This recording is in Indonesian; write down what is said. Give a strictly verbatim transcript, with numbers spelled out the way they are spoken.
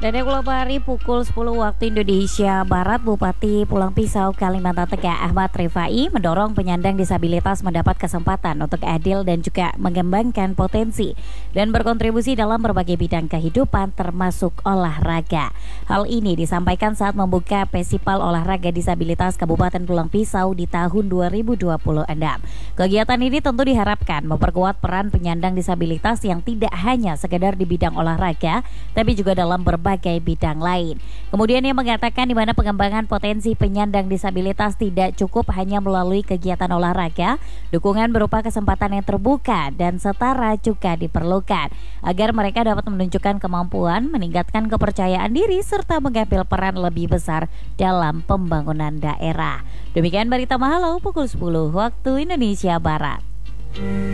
Dan yang hari pukul sepuluh waktu Indonesia Barat, Bupati Pulang Pisau, Kalimantan Tengah Ahmad Rifai mendorong penyandang disabilitas mendapat kesempatan untuk adil dan juga mengembangkan potensi dan berkontribusi dalam berbagai bidang kehidupan termasuk olahraga. Hal ini disampaikan saat membuka Festival Olahraga Disabilitas Kabupaten Pulang Pisau di tahun dua ribu dua puluh enam. Kegiatan ini tentu diharapkan memperkuat peran penyandang disabilitas yang tidak hanya sekedar di bidang olahraga, tapi juga dalam berbagai bidang lain. Kemudian ia mengatakan di mana pengembangan potensi penyandang disabilitas tidak cukup hanya melalui kegiatan olahraga, dukungan berupa kesempatan yang terbuka dan setara juga diperlukan agar mereka dapat menunjukkan kemampuan, meningkatkan kepercayaan diri serta mengambil peran lebih besar dalam pembangunan daerah. Demikian Berita Mahalau pukul sepuluh waktu Indonesia Barat.